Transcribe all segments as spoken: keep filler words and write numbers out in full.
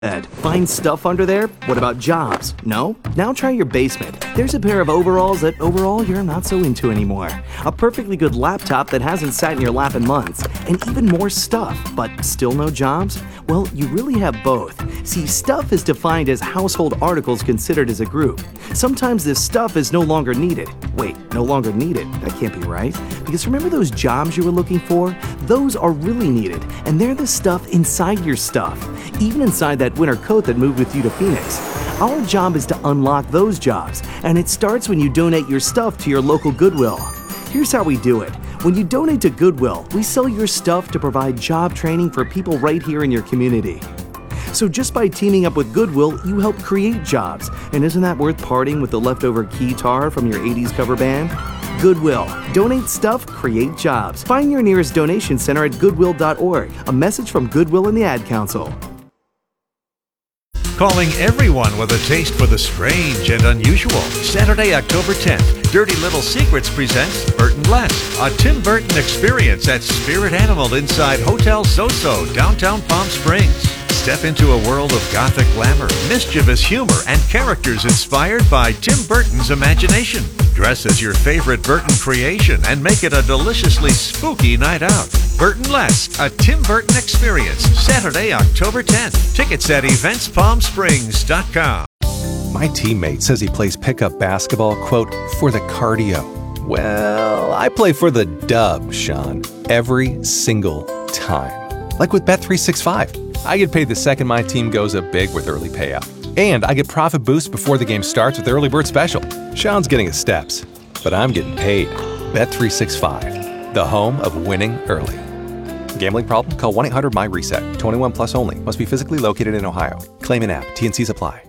Find stuff under there? What about jobs? No? Now try your basement. There's a pair of overalls that overall you're not so into anymore. A perfectly good laptop that hasn't sat in your lap in months. And even more stuff, but still no jobs? Well, you really have both. See, stuff is defined as household articles considered as a group. Sometimes this stuff is no longer needed. Wait, no longer needed? That can't be right. Because remember those jobs you were looking for? Those are really needed, and they're the stuff inside your stuff. Even inside that winter coat that moved with you to Phoenix. Our job is to unlock those jobs, and it starts when you donate your stuff to your local Goodwill. Here's how we do it. When you donate to Goodwill, we sell your stuff to provide job training for people right here in your community. So just by teaming up with Goodwill, you help create jobs. And isn't that worth parting with the leftover keytar from your eighties cover band? Goodwill. Donate stuff, create jobs. Find your nearest donation center at goodwill dot org. A message from Goodwill and the Ad Council. Calling everyone with a taste for the strange and unusual. Saturday, October tenth, Dirty Little Secrets presents Burton Bless, a Tim Burton experience at Spirit Animal inside Hotel Zoso, downtown Palm Springs. Step into a world of gothic glamour, mischievous humor, and characters inspired by Tim Burton's imagination. Dress as your favorite Burton creation and make it a deliciously spooky night out. Burton Less, a Tim Burton experience, Saturday, October tenth. Tickets at events palm springs dot com. My teammate says he plays pickup basketball, quote, for the cardio. Well, I play for the dub, Sean, every single time. Like with Bet three sixty-five. I get paid the second my team goes up big with early payout. And I get profit boosts before the game starts with Early Bird Special. Sean's getting his steps, but I'm getting paid. Bet three sixty-five, the home of winning early. Gambling problem? Call one eight hundred my reset. twenty-one plus only. Must be physically located in Ohio. Claim in app. T N Cs apply.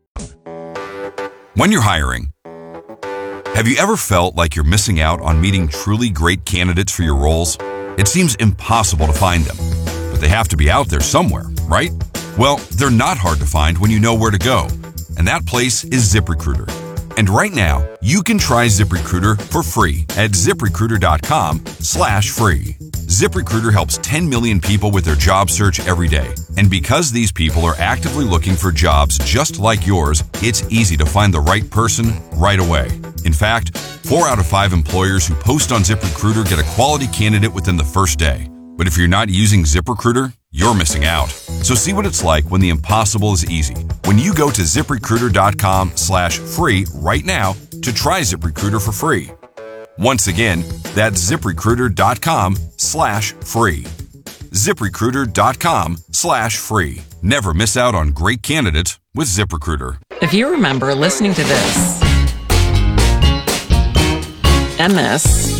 When you're hiring, have you ever felt like you're missing out on meeting truly great candidates for your roles? It seems impossible to find them, but they have to be out there somewhere, right? Well, they're not hard to find when you know where to go, and that place is ZipRecruiter. And right now, you can try ZipRecruiter for free at ZipRecruiter.com slash free. ZipRecruiter helps ten million people with their job search every day. And because these people are actively looking for jobs just like yours, it's easy to find the right person right away. In fact, four out of five employers who post on ZipRecruiter get a quality candidate within the first day. But if you're not using ZipRecruiter, you're missing out. So see what it's like when the impossible is easy. When you go to ZipRecruiter.com slash free right now to try ZipRecruiter for free. Once again, that's ZipRecruiter.com slash free. ZipRecruiter.com slash free. Never miss out on great candidates with ZipRecruiter. If you remember listening to this, and this,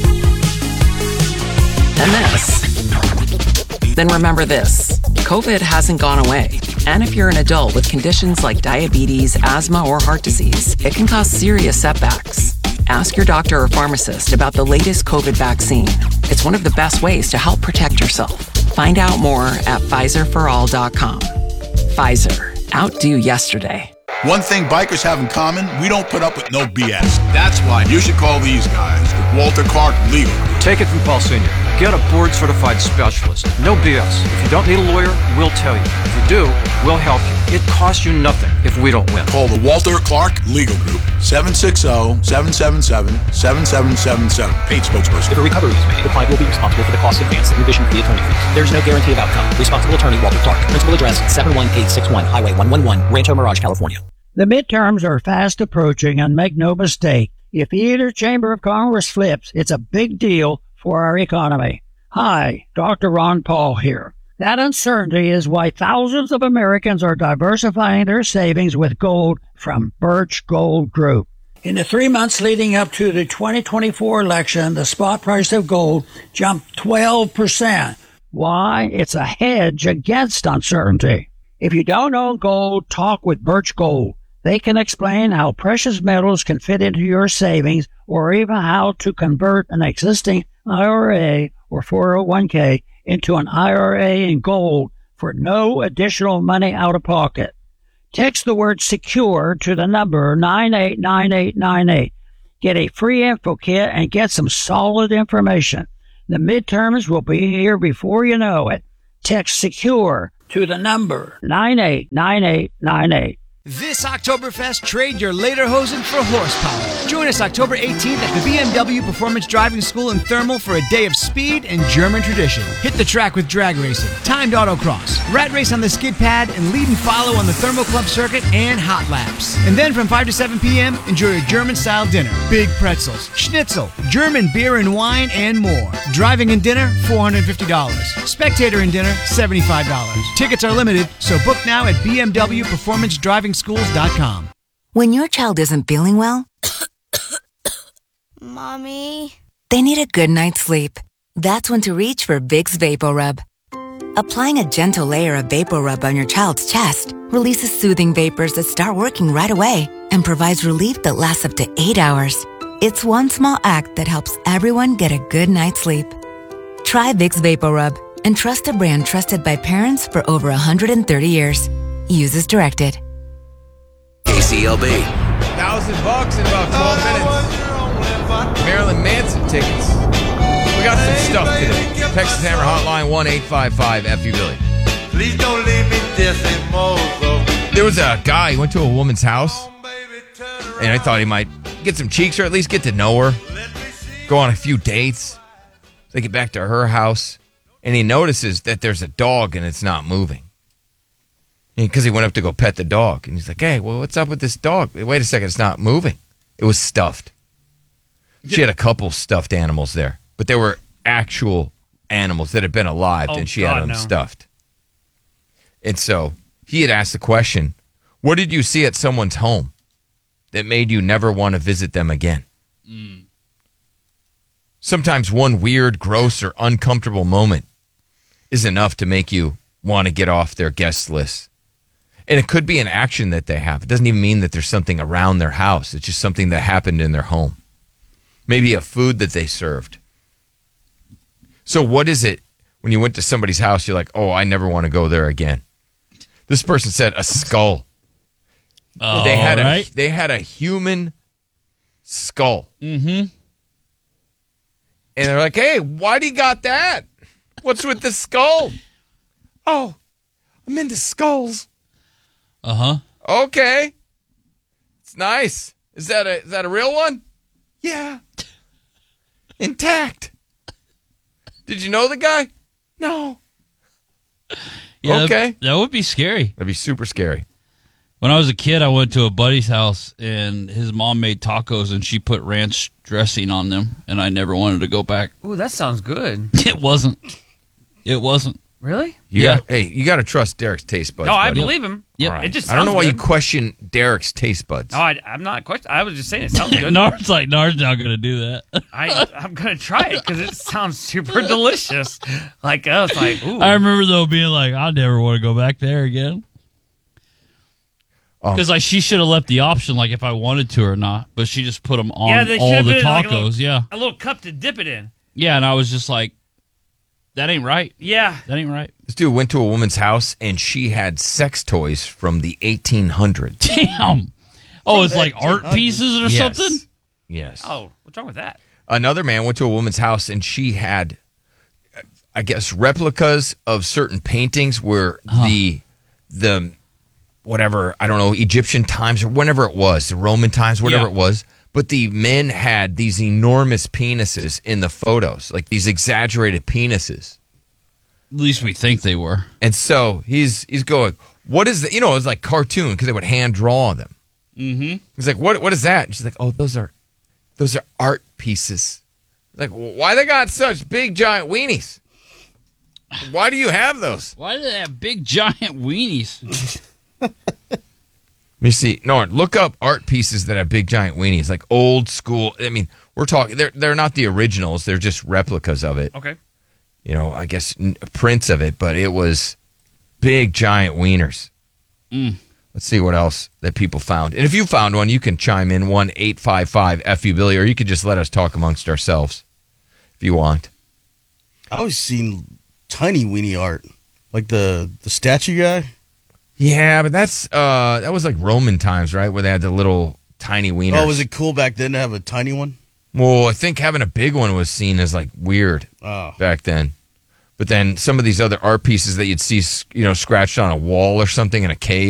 and this, then remember this. COVID hasn't gone away. And if you're an adult with conditions like diabetes, asthma, or heart disease, it can cause serious setbacks. Ask your doctor or pharmacist about the latest COVID vaccine. It's one of the best ways to help protect yourself. Find out more at Pfizer for all dot com. Pfizer. Outdo yesterday. One thing bikers have in common, we don't put up with no B S. That's why you should call these guys, the Walter Clark Legal Group. Take it from Paul Senior Get a board-certified specialist. No B S. If you don't need a lawyer, we'll tell you. If you do, we'll help you. It costs you nothing if we don't win. Call the Walter Clark Legal Group, seven six zero, seven seven seven, seven seven seven seven. Paid spokesperson. If a recovery is made, the client will be responsible for the cost advance in addition to the attorney fees. There is no guarantee of outcome. Responsible attorney, Walter Clark. Principal address, seven one eight six one Highway one one one, Rancho Mirage, California. The midterms are fast approaching, and make no mistake, if either chamber of Congress flips, it's a big deal for our economy. Hi, Doctor Ron Paul here. That uncertainty is why thousands of Americans are diversifying their savings with gold from Birch Gold Group. In the three months leading up to the twenty twenty-four election, the spot price of gold jumped twelve percent. Why? It's a hedge against uncertainty. If you don't own gold, talk with Birch Gold. They can explain how precious metals can fit into your savings or even how to convert an existing I R A or four oh one k into an I R A in gold for no additional money out of pocket. Text the word SECURE to the number nine eight nine eight nine eight. Get a free info kit and get some solid information. The midterms will be here before you know it. Text SECURE to the number nine eight nine eight nine eight. This Oktoberfest, trade your lederhosen for horsepower. Join us October eighteenth at the B M W Performance Driving School in Thermal for a day of speed and German tradition. Hit the track with drag racing, timed autocross, rat race on the skid pad, and lead and follow on the Thermal Club circuit and hot laps. And then from five to seven p.m., enjoy a German-style dinner. Big pretzels, schnitzel, German beer and wine, and more. Driving and dinner, four hundred fifty dollars. Spectator and dinner, seventy-five dollars. Tickets are limited, so book now at b m w performance driving schools dot com. When your child isn't feeling well, Mommy, they need a good night's sleep. That's when to reach for Vicks VapoRub. Applying a gentle layer of VapoRub on your child's chest releases soothing vapors that start working right away and provides relief that lasts up to eight hours. It's one small act that helps everyone get a good night's sleep. Try Vicks VapoRub and trust a brand trusted by parents for over one hundred thirty years. Use as directed. K C L B. Thousand bucks in about twelve minutes. Marilyn Manson tickets. We got some stuff today. Texas Hammer Hotline one eight five five F U Billy. Please don't leave me this There was a guy who went to a woman's house, and I thought he might get some cheeks or at least get to know her, go on a few dates, they get back to her house, and he notices that there's a dog and it's not moving. Because he went up to go pet the dog. And he's like, hey, well, what's up with this dog? Wait a second, it's not moving. It was stuffed. She had a couple stuffed animals there. But they were actual animals that had been alive, oh, and she God, had them no. stuffed. And so he had asked the question, what did you see at someone's home that made you never want to visit them again? Mm. Sometimes one weird, gross, or uncomfortable moment is enough to make you want to get off their guest list. And it could be an action that they have. It doesn't even mean that there's something around their house. It's just something that happened in their home. Maybe a food that they served. So what is it when you went to somebody's house, you're like, oh, I never want to go there again? This person said a skull. Oh, they had right. a they had a human skull. Mm-hmm. And they're like, hey, why do you got that? What's with the skull? Oh, I'm into skulls. Uh-huh. Okay. It's nice. Is that a is that a real one? Yeah. Intact. Did you know the guy? No. Yeah, okay. That, that would be scary. That'd be super scary. When I was a kid, I went to a buddy's house, and his mom made tacos, and she put ranch dressing on them, and I never wanted to go back. Ooh, that sounds good. It wasn't. It wasn't. Really? You yeah. Got, hey, you got to trust Derek's taste buds. No, I buddy. believe him. Yep. Right. It just I don't know why good. you question Derek's taste buds. No, I, I'm not questioning. I was just saying it sounds good. Nard's like, Nard's not going to do that. I, I'm going to try it because it sounds super delicious. Like, I was like, ooh. I remember, though, being like, I never want to go back there again. Because oh. like she should have left the option, like if I wanted to or not, but she just put them on yeah, they all the been tacos. like a little, yeah, a little cup to dip it in. Yeah, and I was just like, that ain't right. Yeah, that ain't right. This dude went to a woman's house and she had sex toys from the eighteen hundreds. Damn. Oh, it's like art pieces or yes. something. Yes. Oh, what's wrong with that? Another man went to a woman's house and she had, I guess, replicas of certain paintings where huh. the the. whatever, I don't know, Egyptian times or whenever it was, the Roman times, whatever yeah. it was. But the men had these enormous penises in the photos, like these exaggerated penises. At least we think they were. And so he's he's going, what is that? You know, it was like cartoon because they would hand draw them. Mm-hmm. He's like, what what is that? And she's like, oh, those are those are art pieces. Like, why they got such big giant weenies? Why do you have those? Why do they have big giant weenies? Let me see. No, look up art pieces that have big giant weenies, like old school. I mean, we're talking. They're they're not the originals. They're just replicas of it. Okay. You know, I guess prints of it, but it was big giant wieners. Mm. Let's see what else that people found. And if you found one, you can chime in one eight five five F U Billy, or you could just let us talk amongst ourselves if you want. I always seen tiny weenie art, like the the statue guy. Yeah, but that's uh, that was like Roman times, right? Where they had the little tiny wieners. Oh, was it cool back then to have a tiny one? Well, I think having a big one was seen as like weird oh. back then. But then some of these other art pieces that you'd see, you know, scratched on a wall or something in a cave.